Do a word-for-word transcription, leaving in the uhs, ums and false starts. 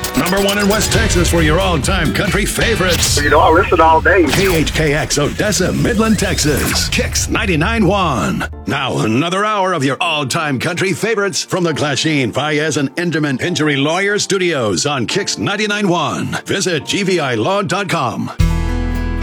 Number one in West Texas for your all-time country favorites. You know, I listen all day. K H K X Odessa, Midland, Texas. Kicks ninety-nine point one. Now, another hour of your all-time country favorites from the Glasheen, Fayez, and Enderman Injury Lawyer Studios on Kicks ninety-nine point one. Visit G V I law dot com.